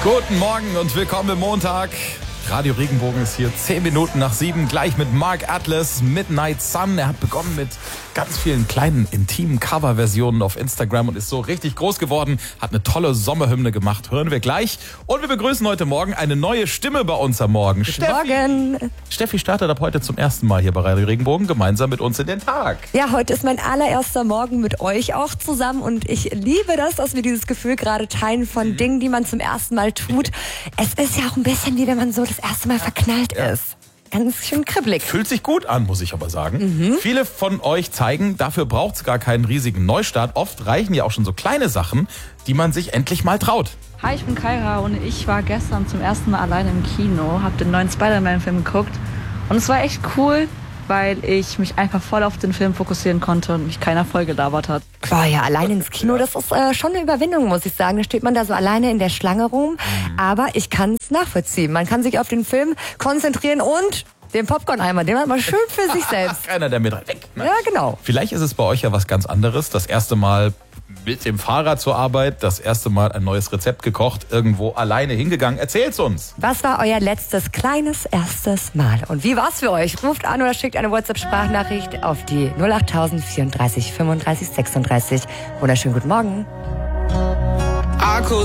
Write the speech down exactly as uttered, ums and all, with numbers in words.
Guten Morgen und willkommen im Montag. Radio Regenbogen ist hier zehn Minuten nach sieben, gleich mit Mark Atlas, Midnight Sun. Er hat begonnen mit ganz vielen kleinen, intimen Coverversionen auf Instagram und ist so richtig groß geworden, hat eine tolle Sommerhymne gemacht, hören wir gleich. Und wir begrüßen heute Morgen eine neue Stimme bei uns am Morgen. Guten Morgen. Steffi startet ab heute zum ersten Mal hier bei Radio Regenbogen gemeinsam mit uns in den Tag. Ja, heute ist mein allererster Morgen mit euch auch zusammen und ich liebe das, dass wir dieses Gefühl gerade teilen von mhm. Dingen, die man zum ersten Mal tut. Es ist ja auch ein bisschen wie wenn man so das erste Mal verknallt ja. ist. Ganz schön kribbelig. Fühlt sich gut an, muss ich aber sagen. Mhm. Viele von euch zeigen, dafür braucht es gar keinen riesigen Neustart. Oft reichen ja auch schon so kleine Sachen, die man sich endlich mal traut. Hi, ich bin Kaira und ich war gestern zum ersten Mal alleine im Kino, habe den neuen Spider-Man-Film geguckt und es war echt cool, weil ich mich einfach voll auf den Film fokussieren konnte und mich keiner voll gelabert hat. Boah, ja, alleine ins Kino, das ist äh, schon eine Überwindung, muss ich sagen. Da steht man da so alleine in der Schlange rum, mhm. aber ich kann es nachvollziehen. Man kann sich auf den Film konzentrieren und den Popcorn-Eimer, den hat man schön für sich selbst. Keiner, der mit weg. Ne? Ja, genau. Vielleicht ist es bei euch ja was ganz anderes. Das erste Mal mit dem Fahrrad zur Arbeit, das erste Mal ein neues Rezept gekocht, irgendwo alleine hingegangen. Erzählt's uns. Was war euer letztes kleines erstes Mal? Und wie war's für euch? Ruft an oder schickt eine WhatsApp-Sprachnachricht auf die null acht null null vierunddreißig fünfunddreißig sechsunddreißig. Wunderschönen guten Morgen.